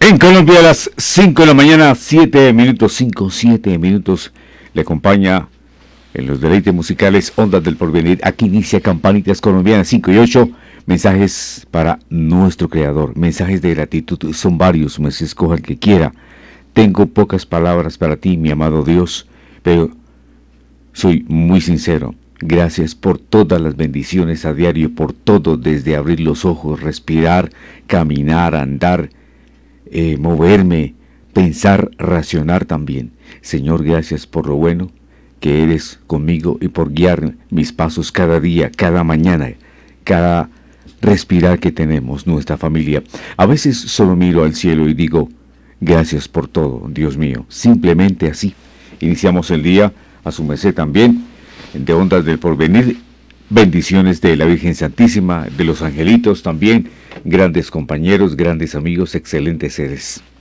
En Colombia a las 5 de la mañana, 7 minutos, 5, 7 minutos, le acompaña en los deleites musicales Ondas del Porvenir. Aquí inicia Campanitas Colombianas 5 y 8, mensajes para nuestro Creador, mensajes de gratitud, son varios, me se escoja el que quiera. Tengo pocas palabras para ti, mi amado Dios, pero soy muy sincero. Gracias por todas las bendiciones a diario, por todo, desde abrir los ojos, respirar, caminar, andar, moverme, pensar, racionar también. Señor, gracias por lo bueno que eres conmigo y por guiar mis pasos cada día, cada mañana, cada respirar que tenemos, nuestra familia. A veces solo miro al cielo y digo, gracias por todo, Dios mío. Simplemente así. Iniciamos el día, a su merced también, de Ondas del Porvenir. Bendiciones de la Virgen Santísima, de los angelitos también, grandes compañeros, grandes amigos, excelentes seres.